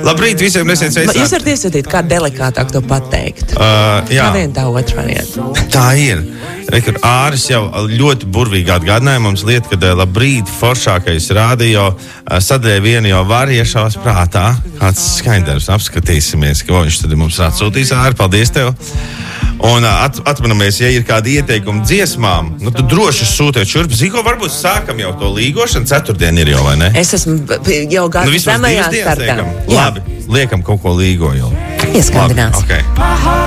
Labrīt visiem, nesen sveicināti. Jūs varat iesūtīt, kā delikātāk to pateikt. Jā. Kā vien tā otra varianta. Tā ir. Āris jau ļoti burvīgi atgādināja mums lietu, kad labrīt foršākais radio sadaļa viena jau var iešaus prātā. Kāds skaņdarbs, apskatīsimies, ko viņš tad mums atsūtīs. Āri, paldies tev! Un atmanamies, ja ir kādi ieteikumi dziesmām, nu tu droši sūtiet šurp. Ziko, varbūt sākam jau to līgošanu, ceturtdien ir jau, vai ne? Es esmu jau gadu zemajā startā. Labi, liekam kaut ko līgo jau. Ieskandināts. Okay.